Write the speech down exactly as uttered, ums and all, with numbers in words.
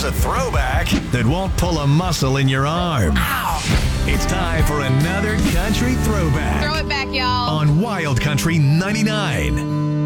Here's a throwback that won't pull a muscle in your arm. Ow. It's time for another country throwback. Throw it back, y'all. On Wild Country ninety-nine.